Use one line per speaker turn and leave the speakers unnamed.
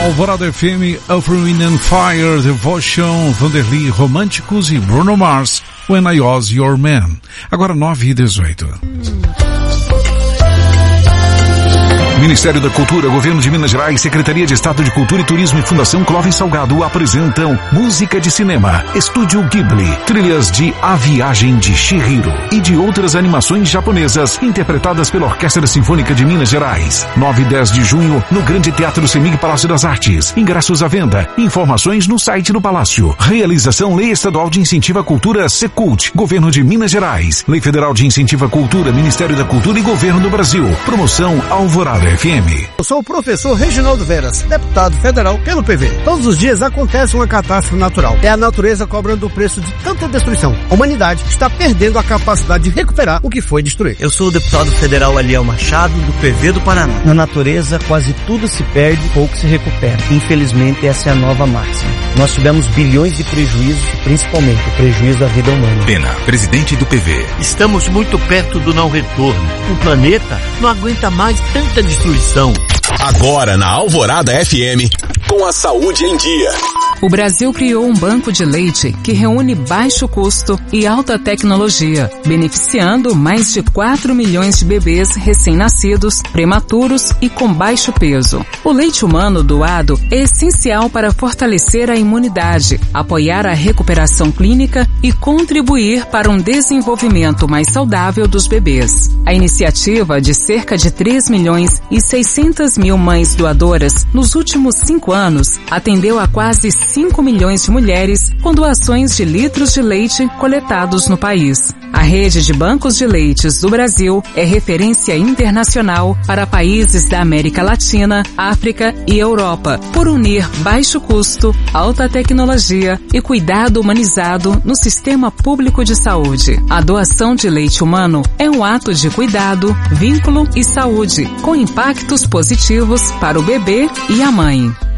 Alvorada FM, Earth, Wind and Fire, Devotion, Vanderly Românticos e Bruno Mars, When I Was Your Man. Agora 9h18. Ministério da Cultura, Governo de Minas Gerais, Secretaria de Estado de Cultura e Turismo e Fundação Clóvis Salgado apresentam música de cinema, Estúdio Ghibli, trilhas de A Viagem de Chihiro e de outras animações japonesas interpretadas pela Orquestra Sinfônica de Minas Gerais. 9 e 10 de junho, no Grande Teatro Semig Palácio das Artes. Ingressos à venda. Informações no site do Palácio. Realização Lei Estadual de Incentivo à Cultura, Secult, Governo de Minas Gerais. Lei Federal de Incentivo à Cultura, Ministério da Cultura e Governo do Brasil. Promoção Alvorada FM.
Eu sou o professor Reginaldo Veras, deputado federal pelo PV. Todos os dias acontece uma catástrofe natural. É a natureza cobrando o preço de tanta destruição. A humanidade está perdendo a capacidade de recuperar o que foi destruído.
Eu sou o deputado federal Aliel Machado, do PV do Paraná.
Na natureza, quase tudo se perde, pouco se recupera. Infelizmente, essa é a nova máxima. Nós tivemos bilhões de prejuízos, principalmente o prejuízo da vida humana.
Pena, presidente do PV.
Estamos muito perto do não retorno. O planeta não aguenta mais tanta destruição.
Agora na Alvorada FM, com a saúde em dia.
O Brasil criou um banco de leite que reúne baixo custo e alta tecnologia, beneficiando mais de 4 milhões de bebês recém-nascidos, prematuros e com baixo peso. O leite humano doado é essencial para fortalecer a imunidade, apoiar a recuperação clínica e contribuir para um desenvolvimento mais saudável dos bebês. A iniciativa de cerca de 3 milhões e 600 mil mães doadoras nos últimos 5 anos atendeu a quase 5 milhões de mulheres com doações de litros de leite coletados no país. A rede de bancos de leites do Brasil é referência internacional para países da América Latina, África e Europa, por unir baixo custo, alta tecnologia e cuidado humanizado no sistema público de saúde. A doação de leite humano é um ato de cuidado, vínculo e saúde, com impactos positivos para o bebê e a mãe.